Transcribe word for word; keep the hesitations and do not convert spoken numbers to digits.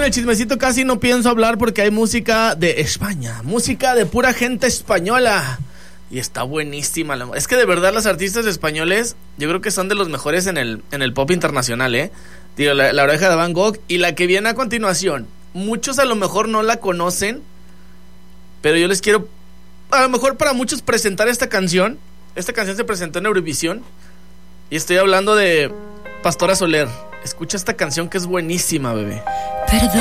en el chismecito casi no pienso hablar porque hay música de España, música de pura gente española. Y está buenísima. Es que de verdad los artistas españoles, yo creo que son de los mejores en el, en el pop internacional, ¿eh? Digo, la, la Oreja de Van Gogh y la que viene a continuación. Muchos a lo mejor no la conocen, pero yo les quiero, a lo mejor para muchos, presentar esta canción. Esta canción se presentó en Eurovisión y estoy hablando de Pastora Soler. Escucha esta canción que es buenísima, bebé. Perdón.